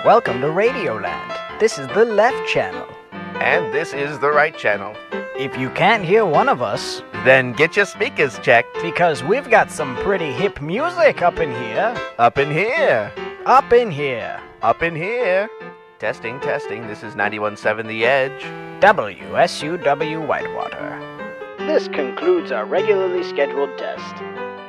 Welcome to Radioland. This is the left channel. And this is the right channel. If you can't hear one of us, then get your speakers checked. Because we've got some pretty hip music up in here. Up in here. Up in here. Up in here. Testing, testing. This is 91.7 The Edge. WSUW Whitewater. This concludes our regularly scheduled test.